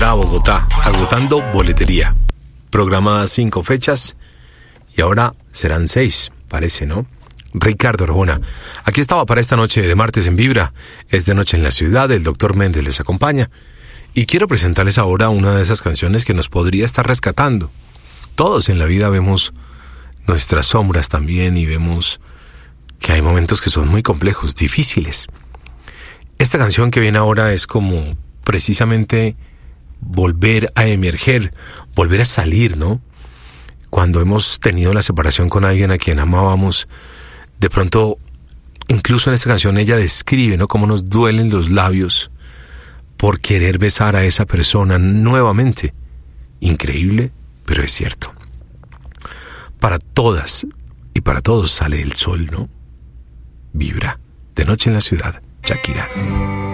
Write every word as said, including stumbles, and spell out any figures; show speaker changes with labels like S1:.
S1: A Bogotá, agotando boletería. Programadas cinco fechas y ahora serán seis, parece, ¿no? Ricardo Arjona. Aquí estaba para esta noche de martes en Vibra. Es de noche en la ciudad, el doctor Méndez les acompaña. Y quiero presentarles ahora una de esas canciones que nos podría estar rescatando. Todos en la vida vemos nuestras sombras también y vemos que hay momentos que son muy complejos, difíciles. Esta canción que viene ahora es como precisamente volver a emerger, volver a salir, ¿no? Cuando hemos tenido la separación con alguien a quien amábamos, de pronto, incluso en esta canción ella describe, ¿no?, cómo nos duelen los labios por querer besar a esa persona nuevamente. Increíble, pero es cierto. Para todas y para todos sale el sol, ¿no? Vibra, de noche en la ciudad, Shakira.